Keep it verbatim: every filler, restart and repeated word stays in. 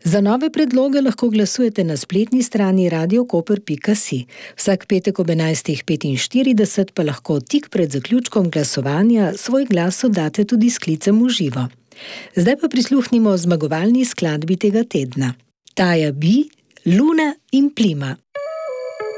Za nove predloge lahko glasujete na spletni strani radiokoper pika si. Vsak petek ob enajstih petinštirideset pa lahko tik pred zaključkom glasovanja svoj glas oddate tudi s klicem v živo. Zdaj pa prisluhnimo zmagovalni skladbi tega tedna. Taja Bi, Luna in plima.